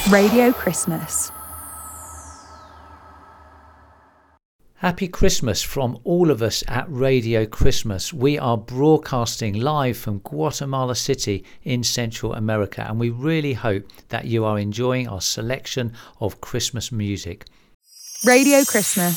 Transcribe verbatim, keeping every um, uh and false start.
Radio Christmas. Happy Christmas from all of us at Radio Christmas. We are broadcasting live from Guatemala City in Central America, and we really hope that you are enjoying our selection of Christmas music. Radio Christmas.